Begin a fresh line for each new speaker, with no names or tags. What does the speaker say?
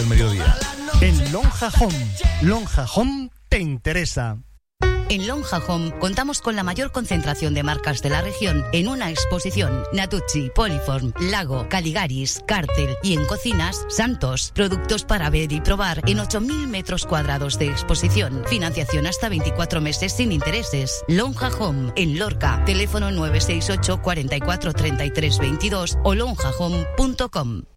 del mediodía.
En Lonja Home. Lonja Home te interesa.
En Lonja Home contamos con la mayor concentración de marcas de la región en una exposición. Natuzzi, Poliform, Lago, Caligaris, Cártel y en cocinas, Santos. Productos para ver y probar en 8.000 metros cuadrados de exposición. Financiación hasta 24 meses sin intereses. Lonja Home en Lorca. Teléfono 968 44 33 22 o lonjahome.com.